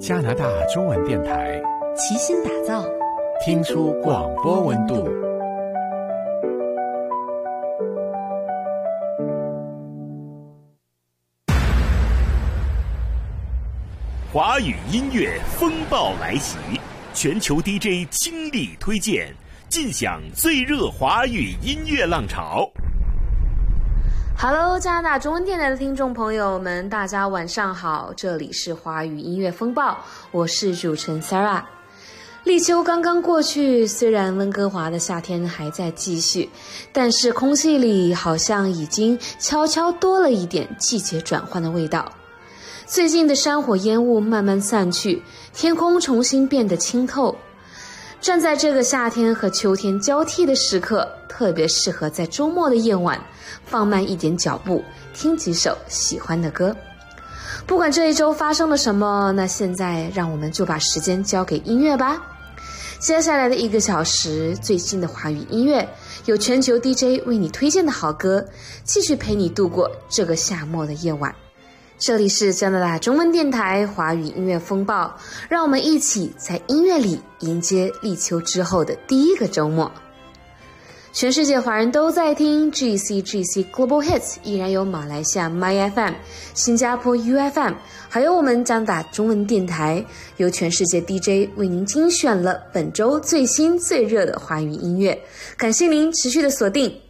加拿大中文电台齐心打造， 听出广播温度。 华语音乐风暴来袭，全球 DJ 倾力推荐，尽享最热华语音乐浪潮。 Hello， 加拿大中文电台的听众朋友们，大家晚上好，这里是华语音乐风暴，我是主持人 Sarah。立秋刚刚过去，虽然温哥华的夏天还在继续，但是空气里好像已经悄悄多了一点季节转换的味道。最近的山火烟雾慢慢散去，天空重新变得清透。站在这个夏天和秋天交替的时刻，特别适合在周末的夜晚放慢一点脚步，听几首喜欢的歌。不管这一周发生了什么，那现在让我们就把时间交给音乐吧。接下来的1个小时，最新的华语音乐，有全球 DJ 为你推荐的好歌，继续陪你度过这个夏末的夜晚。这里是加拿大中文电台华语音乐风暴，让我们一起在音乐里迎接立秋之后的第1个周末。全世界华人都在听 GCGC Global Hits， 依然有马来西亚 MyFM、 新加坡 UFM， 还有我们加拿大中文电台，由全世界 DJ 为您精选了本周最新最热的华语音乐。感谢您持续的锁定